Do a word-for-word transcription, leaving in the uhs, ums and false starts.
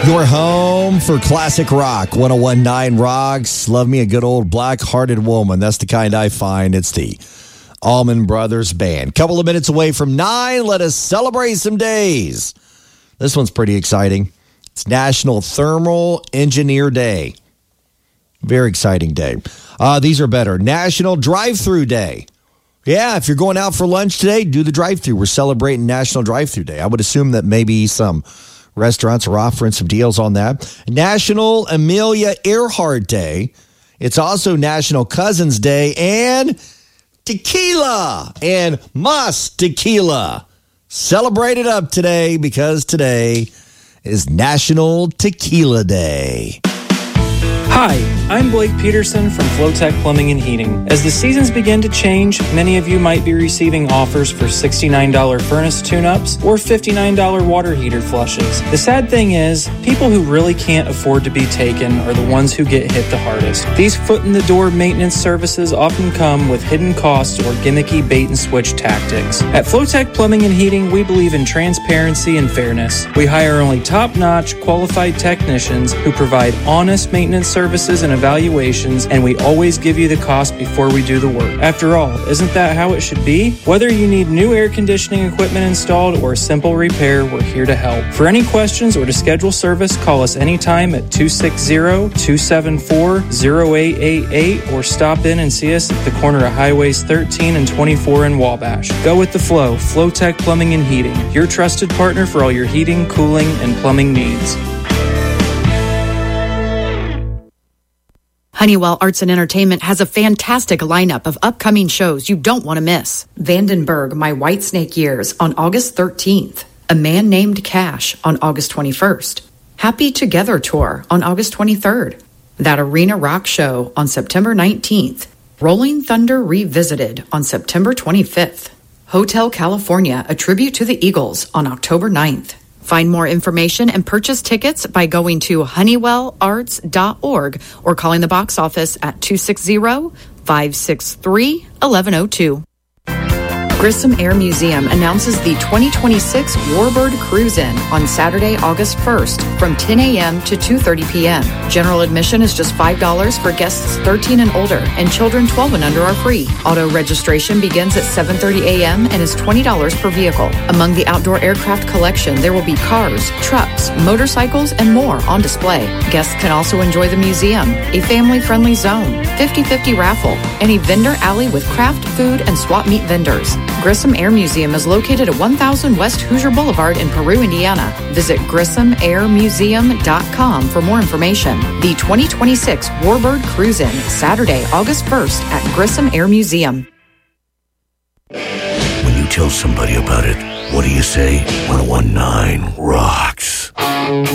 Your home for classic rock. one oh one point nine Rocks. Love me a good old black-hearted woman. That's the kind I find. It's the Allman Brothers Band. Couple of minutes away from nine. Let us celebrate some days. This one's pretty exciting. It's National Thermal Engineer Day. Very exciting day. Uh, these are better. National Drive-Thru Day. Yeah, if you're going out for lunch today, do the drive-thru. We're celebrating National Drive-Thru Day. I would assume that maybe some restaurants are offering some deals on that. National Amelia Earhart Day. It's also National Cousins Day and tequila and Mas Tequila. Celebrate it up today because today is National Tequila Day. Hi, I'm Blake Peterson from Flowtech Plumbing and Heating. As the seasons begin to change, many of you might be receiving offers for sixty-nine dollars furnace tune-ups or fifty-nine dollars water heater flushes. The sad thing is, people who really can't afford to be taken are the ones who get hit the hardest. These foot-in-the-door maintenance services often come with hidden costs or gimmicky bait-and-switch tactics. At Flowtech Plumbing and Heating, we believe in transparency and fairness. We hire only top-notch, qualified technicians who provide honest maintenance services services and evaluations, and we always give you the cost before we do the work. After all, isn't that how it should be? Whether you need new air conditioning equipment installed or a simple repair, we're here to help. For any questions or to schedule service, call us anytime at two six zero, two seven four, zero eight eight eight or stop in and see us at the corner of Highways thirteen and twenty-four in Wabash. Go with the flow. Flowtech Plumbing and Heating, your trusted partner for all your heating, cooling, and plumbing needs. Honeywell Arts and Entertainment has a fantastic lineup of upcoming shows you don't want to miss. Vandenberg, My Whitesnake Years on August thirteenth. A Man Named Cash on August twenty-first. Happy Together Tour on August twenty-third. That Arena Rock Show on September nineteenth. Rolling Thunder Revisited on September twenty-fifth. Hotel California, a tribute to the Eagles on October ninth. Find more information and purchase tickets by going to honeywell arts dot org or calling the box office at two six zero, five six three, one one zero two. Grissom Air Museum announces the twenty twenty-six Warbird Cruise-In on Saturday, August first from ten a.m. to two thirty p.m. General admission is just five dollars for guests thirteen and older, and children twelve and under are free. Auto registration begins at seven thirty a.m. and is twenty dollars per vehicle. Among the outdoor aircraft collection, there will be cars, trucks, motorcycles, and more on display. Guests can also enjoy the museum, a family-friendly zone, fifty-fifty raffle, and a vendor alley with craft food and swap meet vendors. Grissom Air Museum is located at one thousand West Hoosier Boulevard in Peru, Indiana. Visit grissom air museum dot com for more information. The twenty twenty-six Warbird Cruise-In, Saturday, August first at Grissom Air Museum. When you tell somebody about it, what do you say? one oh one point nine Rocks.